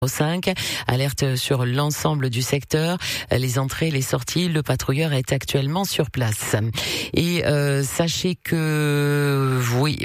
5, alerte sur l'ensemble du secteur, les entrées, les sorties, le patrouilleur est actuellement sur place. Et sachez que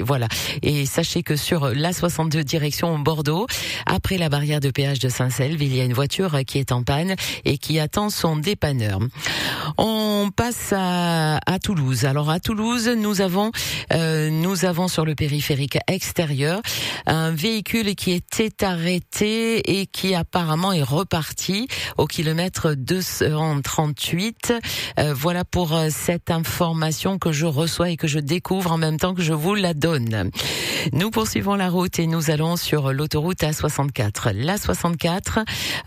sur l'A62 direction Bordeaux, après la barrière de péage de Saint-Selve, il y a une voiture qui est en panne et qui attend son dépanneur. On passe à Toulouse. Alors à Toulouse, nous avons sur le périphérique extérieur un véhicule qui était arrêté et qui apparemment est reparti au kilomètre 238. Voilà pour cette information que je reçois et que je découvre en même temps que je vous la donne. Nous poursuivons la route et nous allons sur l'autoroute A64. L'A64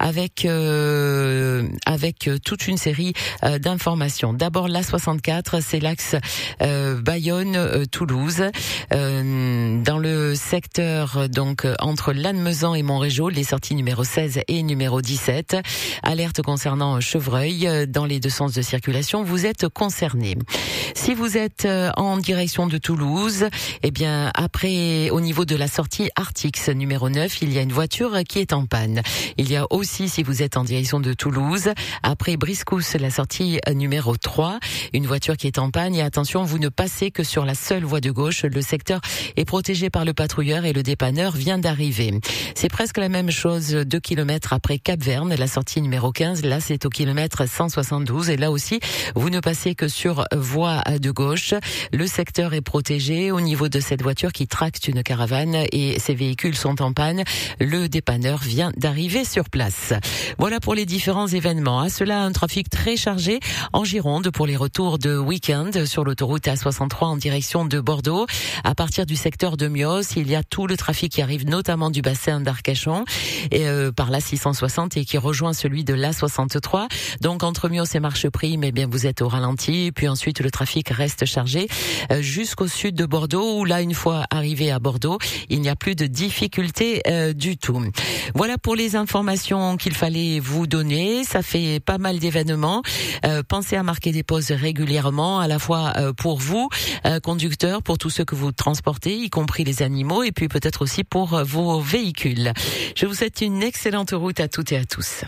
avec toute une série d'informations. D'abord l'A64, c'est l'axe Bayonne-Toulouse. Dans le secteur donc entre Lannemezan et Montrégeau, les sorties numéro 16 et numéro 17. Alerte concernant Chevreuil dans les deux sens de circulation. Vous êtes concernés. Si vous êtes en direction de Toulouse, eh bien après au niveau de la sortie Artix numéro 9, il y a une voiture qui est en panne. Il y a aussi, si vous êtes en direction de Toulouse, après Briscousse, la sortie numéro 3, une voiture qui est en panne. Et attention, vous ne passez que sur la seule voie de gauche. Le secteur est protégé par le patrouilleur et le dépanneur vient d'arriver. C'est presque la même chose 2 kilomètres après Cap-Verne, la sortie numéro 15. Là, c'est au kilomètre 172. Et là aussi, vous ne passez que sur voie de gauche. Le secteur est protégé au niveau de cette voiture qui tracte une caravane et ces véhicules sont en panne. Le dépanneur vient d'arriver sur place. Voilà pour les différents événements. À cela, un trafic très chargé en Gironde pour les retours de week-end sur l'autoroute A63 en direction de Bordeaux. À partir du secteur de Mios, il y a tout le trafic qui arrive notamment du bassin d'Arcachon et par l'A660 et qui rejoint celui de l'A63. Donc entre Mios et Marcheprime, eh bien vous êtes au ralenti. Puis ensuite le trafic reste chargé jusqu'au sud de Bordeaux où là une fois arrivé à Bordeaux, il n'y a plus de difficultés du tout. Voilà pour les informations qu'il fallait vous donner. Ça fait pas mal d'événements. Pensez à marquer des pauses régulièrement, à la fois pour vous, conducteurs, pour tous ceux que vous transportez, y compris les animaux, et puis peut-être aussi pour vos véhicules. Je vous souhaite une excellente route à toutes et à tous.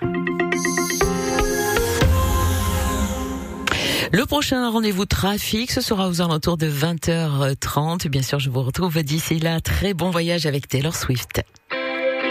Le prochain rendez-vous trafic, ce sera aux alentours de 20h30. Bien sûr, je vous retrouve d'ici là. Très bon voyage avec Taylor Swift.